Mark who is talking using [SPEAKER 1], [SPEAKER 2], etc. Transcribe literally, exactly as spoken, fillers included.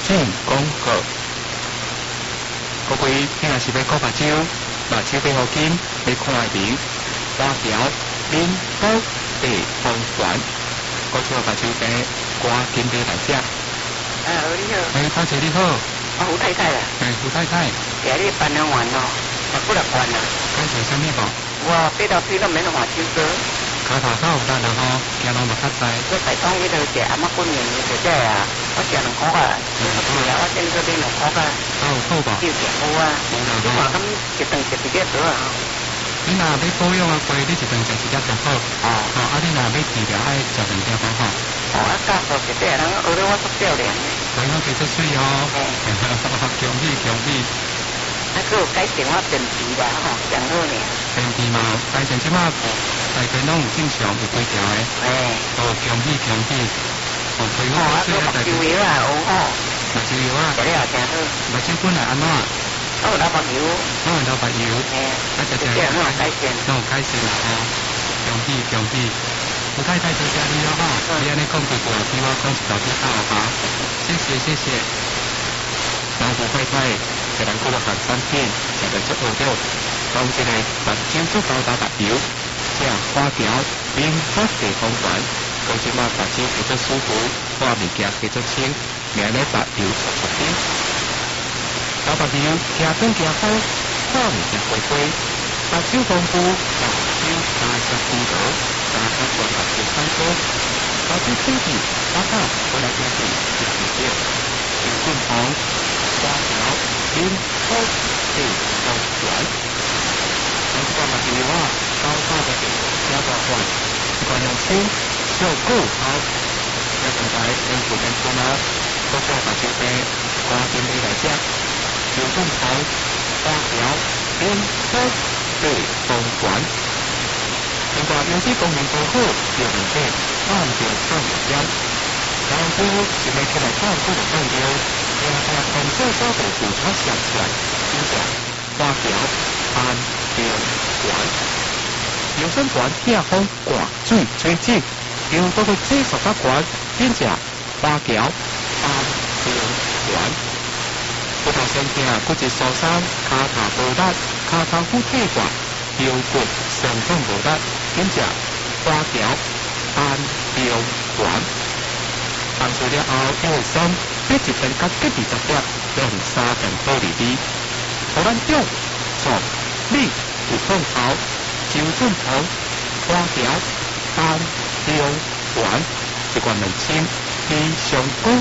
[SPEAKER 1] 进攻好。各位听若是要顾目睭，目睭要好紧，要看明，花条面高地方圆，各处目睭病，赶紧来来食。
[SPEAKER 2] 啊，你好。
[SPEAKER 1] 哎，多谢你好。
[SPEAKER 2] 啊，胡太太啊。
[SPEAKER 1] 哎，胡太太。
[SPEAKER 2] 今日办了完咯，啊，不来办啦。
[SPEAKER 1] 介绍啥物无？
[SPEAKER 2] 我爬到水都免换手歌。
[SPEAKER 1] 脚头较有力啦吼，行路嘛较快。
[SPEAKER 2] 我台东迄个食阿妈滚面的姐姐啊，我食两块啊，我食了我今个买两块啊。
[SPEAKER 1] 啊，有好无？
[SPEAKER 2] 就食好啊。你话咁一顿食一个多啊？
[SPEAKER 1] 你若要保养啊，规你一顿食一粒就好。哦。哦，啊，你若要治疗爱食两粒好吼。
[SPEAKER 2] 哦，啊，教授一块人学了我足少年的。
[SPEAKER 1] 哎，我几出水哦。嘿。恭喜恭喜。
[SPEAKER 2] 啊，佮有改善我便秘啦吼，上好呢。
[SPEAKER 1] 便秘嘛，改善即马大概拢有正常有几条的。
[SPEAKER 2] 嘿。
[SPEAKER 1] 哦，恭喜恭喜。哦，对我出水啊，大概。
[SPEAKER 2] 目睭油啊，有吼。
[SPEAKER 1] 目睭油啊。
[SPEAKER 2] 食了真好。
[SPEAKER 1] 目睭本来安怎？
[SPEAKER 2] 我有流白油。
[SPEAKER 1] 我有流白油。嘿。啊，食食。
[SPEAKER 2] 这样有改善。
[SPEAKER 1] 拢有改善啦吼。恭喜恭喜。胡太太多谢你了哈，你安尼讲句话，比我讲一道比较好哈。谢谢谢谢。然后胡太太，给人过了行三天，食得足好料。当一个目睭足高大白油，这花条面发地方圆，讲即马目睭叫做舒服，看物件叫做清，名咧白油出出点。老白油行短行好，看物件回归，目睭功夫，目睭三十几度。大家做目睭三高，目睭清气，大家回来家己食唔少。有顺风，花条面好地方圆。咱这个目睭啊，高大的小大块，一个用心照顾好。要现在跟主人说呢，多做目睭病，赶紧来来食。有顺风，花条面好地方圆。经过有些功能做好，有问题，按照上标。然后是要起来照顾的按钮，让大家从这招的主场想起来，听着花条按标管，有身管听风挂水吹进，有多个技术发管，听着花条按标管。不头先听骨质疏松，骹头无力，骹头骨退化，腰骨上痛无力。听着花条按标管，按做了后一会三，一一顿到几二十粒，用三顿好利利。互咱中错你有痛头，周准头花条按标管，一罐两千，非常讲